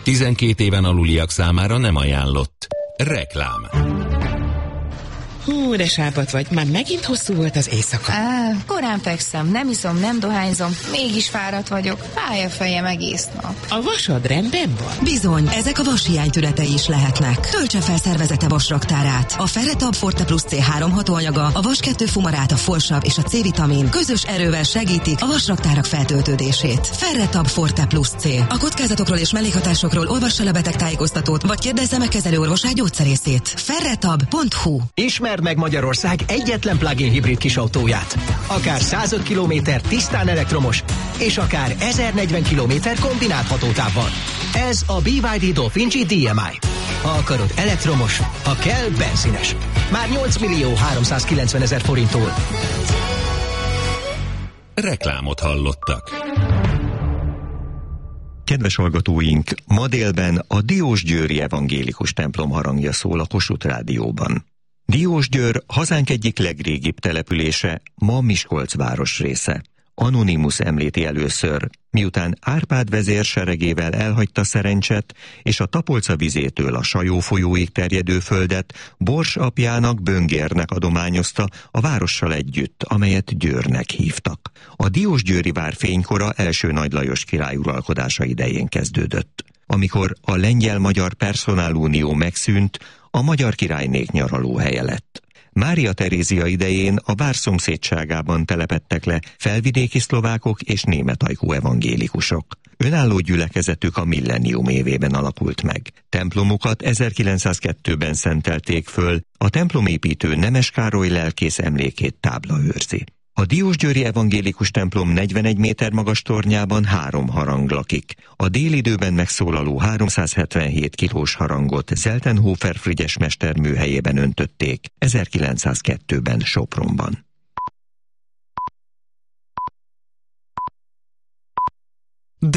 12 éven aluliak számára nem ajánlott. Reklám. Hú, de sápat vagy. Már megint hosszú volt az éjszaka. Korán fekszem, nem iszom, nem dohányzom, mégis fáradt vagyok. Fáj a fejem egész nap. A vasad rendben van? Bizony, ezek a vashiány tünetei is lehetnek. Töltse fel szervezete vasraktárát. A Ferretab Forte Plus C3 hatóanyaga, a vas-2 fumarát, a folsav és a C-vitamin közös erővel segítik a vasraktárak feltöltődését. Ferretab Forte Plus C. A kockázatokról és mellékhatásokról olvassa le betegtájékoztatót, vagy kérdezze meg kezelőorvosát gyógyszerészét. Ferretab.hu. Ismerd meg Magyarország egyetlen plug-in hibrid kisautóját. Akár 105 km tisztán elektromos, és akár 1040 km kombinált hatótávval. Ez a BYD Dolphin G DMI. Ha akarod elektromos, ha kell benzines. Már 8.390.000 forinttól. Reklámot hallottak. Kedves hallgatóink, ma délben a Diósgyőri evangélikus templom harangja szól a Kossuth Rádióban. Diósgyőr hazánk egyik legrégibb települése, ma Miskolc városrésze. Anonymus említi először, miután Árpád vezér seregével elhagyta Szerencset, és a Tapolca vizétől a Sajó folyóig terjedő földet Bors apjának, Böngérnek adományozta a várossal együtt, amelyet Győrnek hívtak. A diósgyőri vár fénykora első Nagy Lajos király uralkodása idején kezdődött. Amikor a lengyel-magyar personálunió megszűnt, a magyar királynék nyaralóhelye lett. Mária Terézia idején a vár szomszédságában telepedtek le felvidéki szlovákok és németajkú evangélikusok. Önálló gyülekezetük a millennium évében alakult meg. Templomukat 1902-ben szentelték föl, a templomépítő Nemes Károly lelkész emlékét tábla őrzi. A diósgyőri evangélikus templom 41 méter magas tornyában 3 harang lakik. A délidőben megszólaló 377 kilós harangot Zeltenhofer Frigyes mester műhelyében öntötték 1902-ben Sopronban.